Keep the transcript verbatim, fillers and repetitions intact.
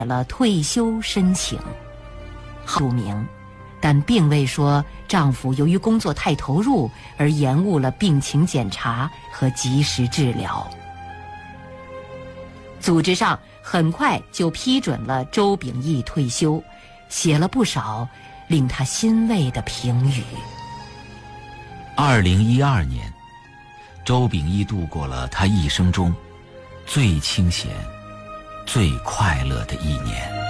了退休申请，注明，但并未说丈夫由于工作太投入而延误了病情检查和及时治疗。组织上很快就批准了周秉义退休，写了不少令他欣慰的评语。 二零一二年，周秉义度过了他一生中最清闲、最快乐的一年。